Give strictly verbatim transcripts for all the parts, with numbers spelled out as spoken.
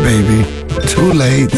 baby, too late.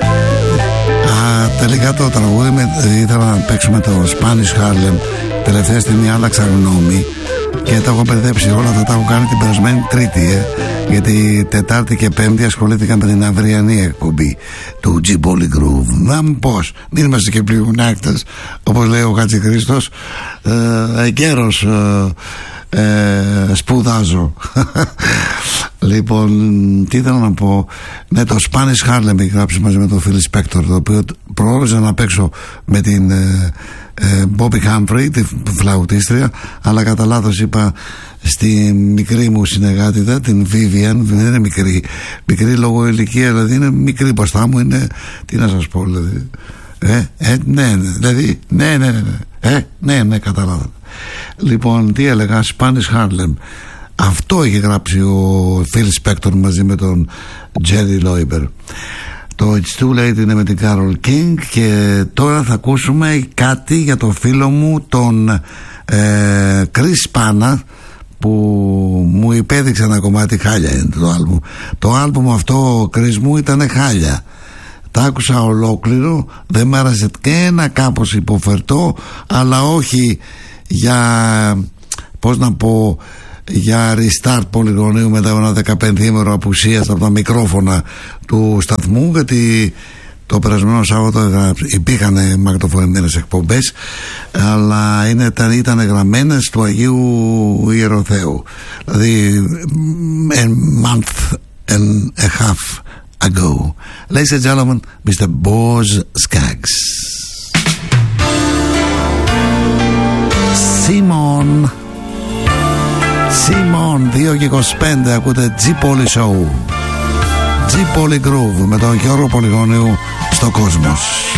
Α, τελικά το τραγούδι με, ήθελα να παίξουμε το Spanish Harlem. Τελευταία στιγμή άλλαξα γνώμη και τα έχω μπερδέψει όλα. Θα τα έχω κάνει την περασμένη Τρίτη, ε. Γιατί Τετάρτη και Πέμπτη ασχολήθηκα με την αυριανή εκπομπή του G-Poly Groove. Να μου πώς, μην είμαστε και πληγουνάκτες, όπως λέει ο Χατζηχρήστος. ε, Καιρός ε, ε, σπουδάζω. Λοιπόν, τι ήθελα να πω. Ναι, το Spanish Harlem έχει γράψει μαζί με τον Phil Spector, το οποίο προόριζα να παίξω με την ε, ε, Bobby Humphrey, τη φλαουτίστρια, αλλά κατά λάθος είπα στη μικρή μου συνεργάτηδα, την Vivian. Δεν είναι μικρή, μικρή λόγω ηλικία, δηλαδή είναι μικρή μπροστά μου, είναι, τι να σας πω, δηλαδή ε, ε, ναι, δηλαδή ναι, ναι, ναι, ε, ναι, ναι, καταλάβατε. Λοιπόν, τι έλεγα, Spanish Harlem. Αυτό έχει γράψει ο Phil Spector μαζί με τον Jerry Leiber. Το It's Too Late είναι με την Carole King. Και τώρα θα ακούσουμε κάτι για το φίλο μου τον ε, Chris Pana, που μου υπέδειξε ένα κομμάτι. Χάλια είναι το άλμπουμ. Το άλμπουμ αυτό, Chris μου, ήταν χάλια. Τα άκουσα ολόκληρο, δεν μ' άρεσε και ένα κάπως υποφερτό, αλλά όχι για, πώς να πω, για restart πολυγωνίου μετά ένα δεκαπενθήμερο απουσίας από τα μικρόφωνα του σταθμού, γιατί το περασμένο Σάββατο υπήρχαν μαγνητοφωνημένες εκπομπές, αλλά είναι, ήταν γραμμένες του Αγίου Ιεροθέου, δηλαδή a month and a half ago. Ladies and gentlemen, Mister Boz Scaggs. Simon Simon, δύο και είκοσι πέντε, ακούτε G-Poly Show, G-Poly Groove με τον Γιώργο Πολυγωνίου στο Κόσμος.